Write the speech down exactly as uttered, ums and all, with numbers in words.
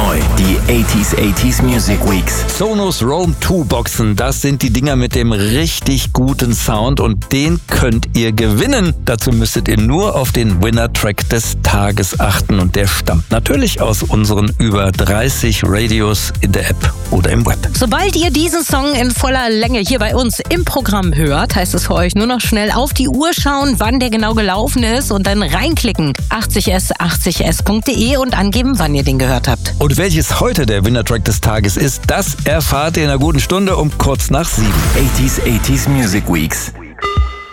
neu, die achtziger achtziger Music Weeks. Sonos Roam zwei Boxen, das sind die Dinger mit dem richtig guten Sound und den könnt ihr gewinnen. Dazu müsstet ihr nur auf den Winner-Track des Tages achten und der stammt natürlich aus unseren über dreißig Radios in der App oder im Web. Sobald ihr diesen Song in voller Länge hier bei uns im Programm hört, heißt es für euch nur noch schnell auf die Uhr schauen, wann der genau gelaufen ist und dann reinklicken achtzig s achtzig s punkt de und angeben, wann ihr den gehört habt. Und welches heute der Winner-Track des Tages ist, das erfahrt ihr in einer guten Stunde um kurz nach sieben. achtziger achtziger Music Weeks.